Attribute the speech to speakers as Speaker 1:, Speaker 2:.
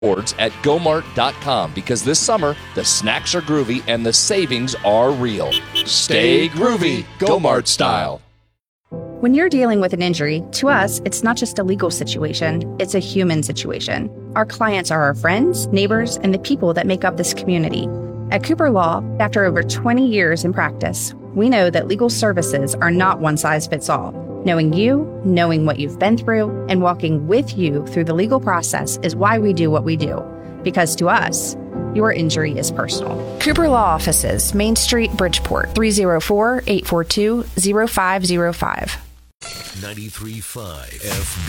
Speaker 1: Rewards at gomart.com, because this summer, the snacks are groovy and the savings are real. Stay groovy, Gomart style.
Speaker 2: When you're dealing with an injury, to us, it's not just a legal situation, it's a human situation. Our clients are our friends, neighbors, and the people that make up this community. At Cooper Law, after over 20 years in practice, we know that legal services are not one size fits all. Knowing you, knowing what you've been through, and walking with you through the legal process is why we do what we do. Because to us, your injury is personal. Cooper Law Offices, Main Street, Bridgeport, 304-842-0505.
Speaker 3: 93.5 FB.